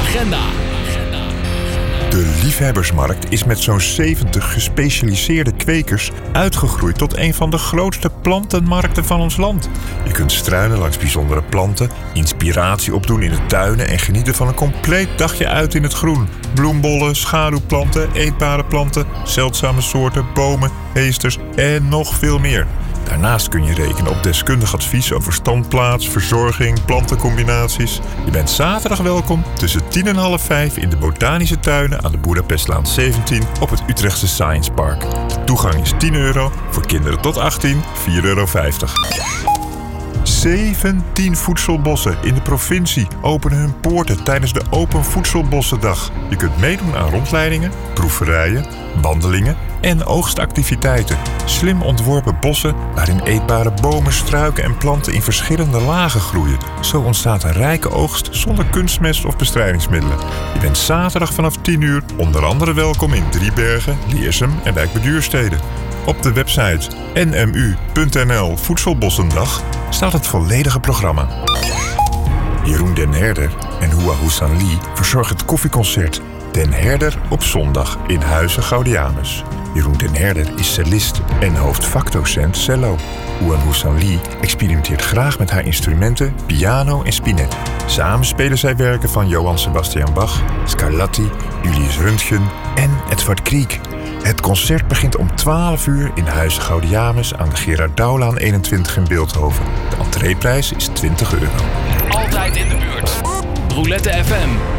agenda. De liefhebbersmarkt is met zo'n 70 gespecialiseerde kwekers uitgegroeid tot een van de grootste plantenmarkten van ons land. Je kunt struinen langs bijzondere planten, inspiratie opdoen in de tuinen en genieten van een compleet dagje uit in het groen. Bloembollen, schaduwplanten, eetbare planten, zeldzame soorten, bomen, heesters en nog veel meer. Daarnaast kun je rekenen op deskundig advies over standplaats, verzorging, plantencombinaties. Je bent zaterdag welkom tussen 10 en half 5 in de Botanische Tuinen aan de Boedapestlaan 17 op het Utrechtse Science Park. De toegang is €10, voor kinderen tot 18 €4,50. 17 voedselbossen in de provincie openen hun poorten tijdens de Open Voedselbossendag. Je kunt meedoen aan rondleidingen, proeverijen, wandelingen en oogstactiviteiten. Slim ontworpen bossen waarin eetbare bomen, struiken en planten in verschillende lagen groeien. Zo ontstaat een rijke oogst zonder kunstmest of bestrijdingsmiddelen. Je bent zaterdag vanaf 10 uur onder andere welkom in Driebergen, Liersum en Wijk bij Duurstede. Op de website nmu.nl Voedselbossendag staat het volledige programma. Jeroen den Herder en Hua Houssainli verzorgen het koffieconcert Den Herder op zondag in Huize Gaudiamus. Jeroen den Herder is cellist en hoofdvakdocent cello. Hua Houssainli experimenteert graag met haar instrumenten piano en spinet. Samen spelen zij werken van Johann Sebastian Bach, Scarlatti, Julius Röntgen en Edvard Grieg. Het concert begint om 12 uur in Huize Gaudiamus aan de Gerard Douwlaan 21 in Bilthoven. De entreeprijs is €20. Altijd in de buurt. Roulette FM.